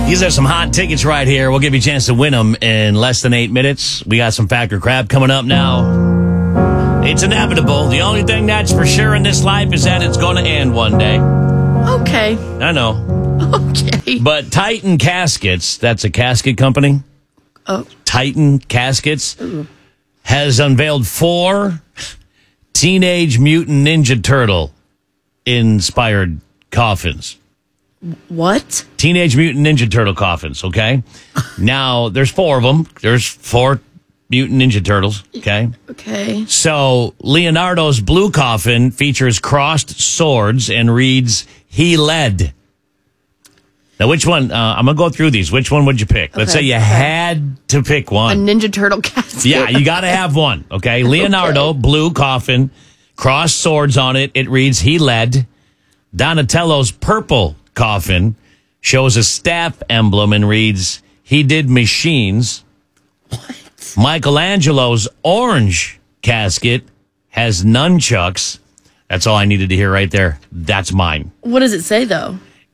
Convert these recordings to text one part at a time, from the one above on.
These are some hot tickets right here. We'll give you a chance to win them in less than 8 minutes. We got some Fact or Crap coming up now. It's inevitable. The only thing that's for sure in this life is that it's going to end one day. Okay. I know. Okay. But Titan Caskets, that's a casket company. Oh. Titan Caskets has unveiled 4 Teenage Mutant Ninja Turtle inspired coffins. What? Teenage Mutant Ninja Turtle coffins, okay? Now, there's 4 of them. There's 4 Mutant Ninja Turtles, okay? Okay. So, Leonardo's blue coffin features crossed swords and reads, "He led." Now, which one? I'm going to go through these. Which one would you pick? Let's say you had to pick A one. Ninja Turtle casket. Yeah, you got to have one, okay? Leonardo, blue coffin, crossed swords on it. It reads, "He led." Donatello's purple coffin shows a staff emblem and reads, "He did machines." What? Michelangelo's orange casket has nunchucks. That's all I needed to hear right there. That's mine. What does it say, though?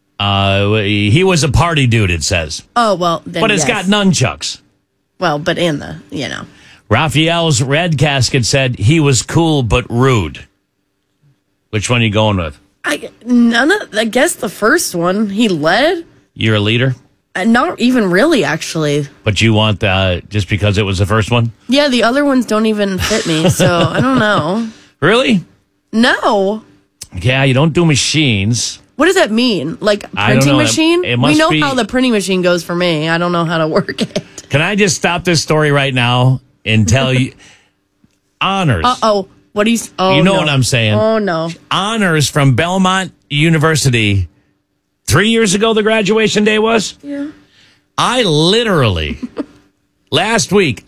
He was a party dude, it says. Oh, well, then But it's got nunchucks. Well, but in the. Raphael's red casket said, "He was cool but rude." Which one are you going with? I guess the first one. He led? You're a leader? Not even really, actually. But you want just because it was the first one? Yeah, the other ones don't even fit me, so I don't know. Really? No. Yeah, you don't do machines. What does that mean? Like a I don't printing know. machine? It must we know be- how the printing machine goes for me. I don't know how to work it. Can I just stop this story right now and tell you? Honors. Uh-oh. What do you... Oh, You know no. what I'm saying. Oh, no. Honors from Belmont University. 3 years ago, the graduation day was? Yeah. I literally, last week,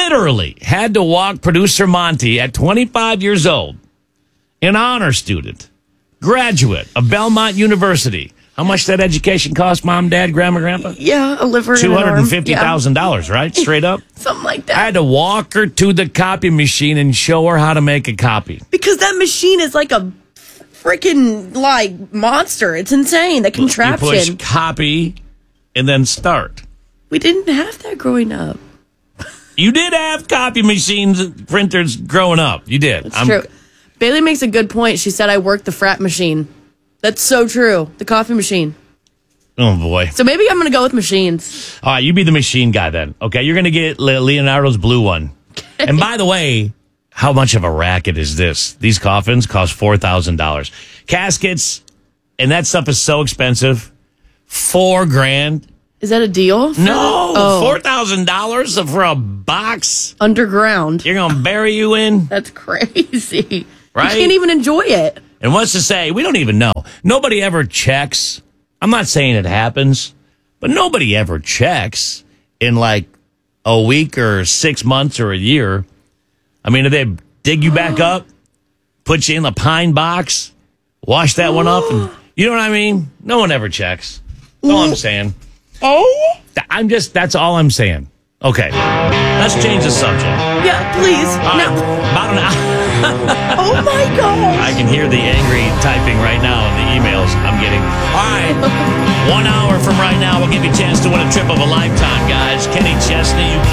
had to walk producer Monty at 25 years old, an honor student, graduate of Belmont University. How much that education cost, Mom, Dad, Grandma, Grandpa? Yeah, a liver and an arm. $250,000, right? Straight up? Something like I that. had to walk her to the copy machine and show her how to make a copy. Because that machine is like a freaking, monster. It's insane. The contraption. You push copy and then start. We didn't have that growing up. You did have copy machines, printers growing up. You did. It's true. Bailey makes a good point. She said I worked the frat machine. That's so true. The coffee machine. Oh, boy. So maybe I'm going to go with machines. All right, you be the machine guy then. Okay, you're going to get Leonardo's blue one. And by the way, how much of a racket is this? These coffins cost $4,000. Caskets, and that stuff is so expensive. $4,000. Is that a deal? No, Oh. $4,000 for a box Underground. you're going to bury you in? That's crazy. Right? You can't even enjoy it. And what's to say? We don't even know. Nobody ever checks. I'm not saying it happens, but nobody ever checks in like a week or 6 months or a year. I mean, do they dig you back up, put you in the pine box, wash that one up? And, you know what I mean? No one ever checks. That's all I'm saying. Oh? That's all I'm saying. Okay. Let's change the subject. Yeah, please. All right. No. About an hour. Oh, my gosh. I can hear the angry typing right now in the emails I'm getting. All right. 1 hour from right now, we'll give you a chance to win a trip of a lifetime, guys. Kenny Chesney, you